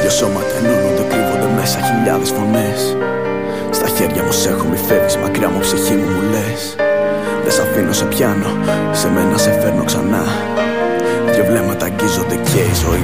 Δυο σώματα ενώνονται, κρύβονται μέσα χιλιάδες φωνές. Στα χέρια μου σ' έχω, μη φεύγεις μακριά μου, ψυχή μου, μου λες. Δεν σ' αφήνω, σε πιάνω, σε μένα σε φέρνω ξανά. Δυο βλέμματα αγγίζονται και η ζωή